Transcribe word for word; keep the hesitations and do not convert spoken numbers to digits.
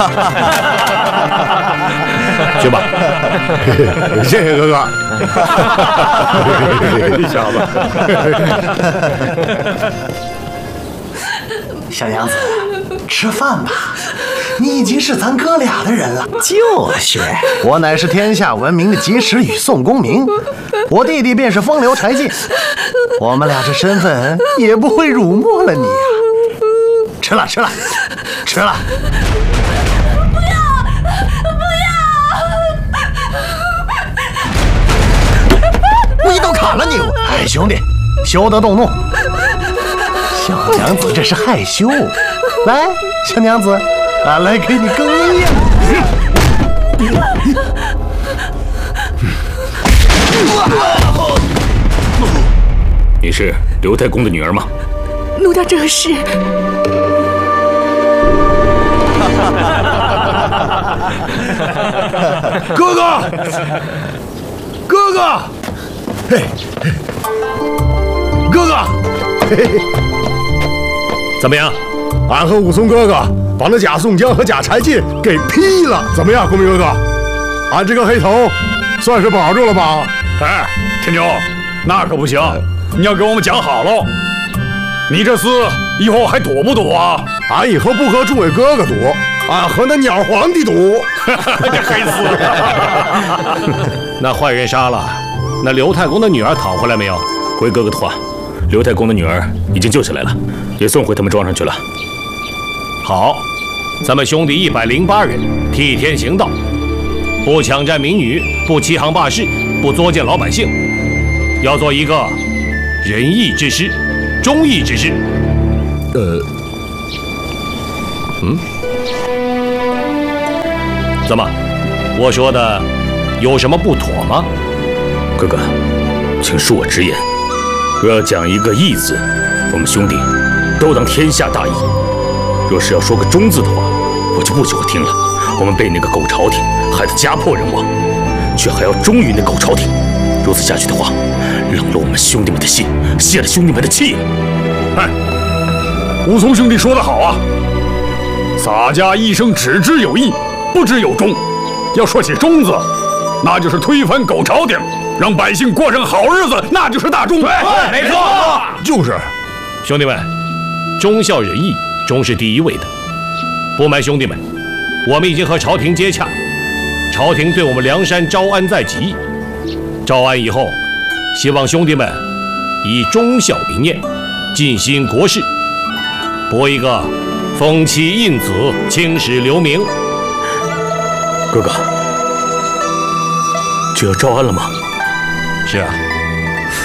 去吧。 谢谢哥哥。 小子， 小娘子，吃饭吧。你已经是咱哥俩的人了。就是，我乃是天下闻名的及时雨宋公明，我弟弟便是风流柴进，我们俩这身份也不会辱没了你呀、啊。吃了，吃了，吃了。 不要，不要！我一刀砍了你！哎，兄弟，休得动怒。小娘子这是害羞。来，小娘子。俺来给你更衣呀！ 你是刘太公的女儿吗？ 奴家正是。 哥哥，哥哥，嘿，哥哥，嘿嘿， 怎么样？ 俺和武松哥哥把那贾宋江和贾柴进给劈了，怎么样，公明哥哥？俺这个黑头算是保住了吧？ 哎，天九，那可不行，你要给我们讲好喽。你这厮以后还赌不赌啊？ 俺以后不和诸位哥哥赌，俺和那鸟皇帝赌。 这黑厮！ 那坏人杀了，那刘太公的女儿讨回来没有？回哥哥的话，刘太公的女儿已经救下来了，也送回他们庄上去了。好，咱们兄弟一百零八人替天行道，不抢占民女，不欺行霸市，不作践老百姓，要做一个仁义之师、忠义之师。 呃， 嗯，怎么？我说的有什么不妥吗？哥哥，请恕我直言，若要讲一个义字，我们兄弟都当天下大义。若是要说个忠字的话，我就不许我听了。我们被那个狗朝廷害得家破人亡，却还要忠于那狗朝廷。如此下去的话，冷了我们兄弟们的心，泄了兄弟们的气。 哎，武松兄弟说得好啊！洒家一生只知有义，不知有忠。要说起忠字，那就是推翻狗朝廷，让百姓过上好日子，那就是大忠。对， 没错，就是。 兄弟们，忠孝仁义。忠是第一位的，不瞒兄弟们，我们已经和朝廷接洽，朝廷对我们梁山招安在即。招安以后，希望兄弟们以忠孝为念，尽心国事，博一个封妻印子，青史留名。 哥哥，就要招安了吗？ 是啊。